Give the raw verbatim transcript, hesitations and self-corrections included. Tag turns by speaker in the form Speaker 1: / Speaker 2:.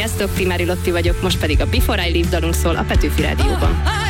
Speaker 1: Sziasztok, Timári Lotti vagyok, most pedig a Before I Leave dalunk szól a Petőfi Rádióban.